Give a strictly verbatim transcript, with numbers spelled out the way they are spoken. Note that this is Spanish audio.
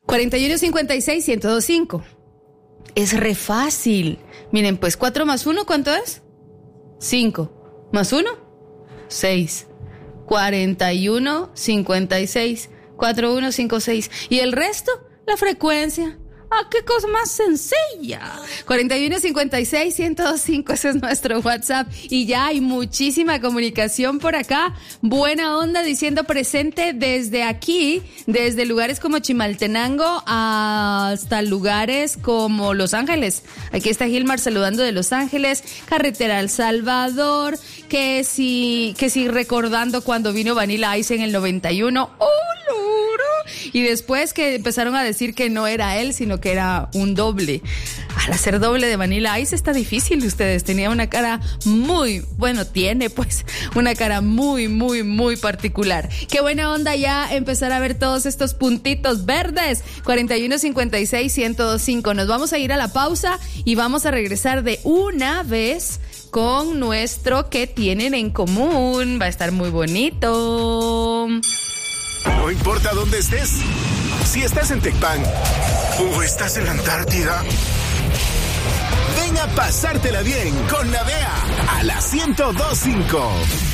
cuarenta y uno cincuenta y seis, ciento veinticinco. Es re fácil. Miren, pues cuatro más uno, ¿cuánto es? cinco. ¿Más uno? seis. cuarenta y uno cincuenta y seis, cuarenta y uno cincuenta y seis. ¿Y el resto? La frecuencia. ¡Ah, qué cosa más sencilla! cuarenta y uno cincuenta y seis, ciento veinticinco, ese es nuestro WhatsApp. Y ya hay muchísima comunicación por acá. Buena onda diciendo presente desde aquí, desde lugares como Chimaltenango hasta lugares como Los Ángeles. Aquí está Gilmar saludando de Los Ángeles, carretera El Salvador, que si, que si recordando cuando vino Vanilla Ice en el noventa y uno. ¡Oh, loro! Y después que empezaron a decir que no era él, sino que era un doble. Al hacer doble de Vanilla Ice está difícil de ustedes. Tenía una cara muy, bueno, tiene pues una cara muy, muy, muy particular. Qué buena onda ya empezar a ver todos estos puntitos verdes. cuarenta y uno cincuenta y seis, ciento veinticinco. Nos vamos a ir a la pausa y vamos a regresar de una vez con nuestro ¿Qué tienen en común? Va a estar muy bonito. No importa dónde estés, si estás en Tecpan o estás en la Antártida, ven a pasártela bien con Navea a la ciento dos punto cinco.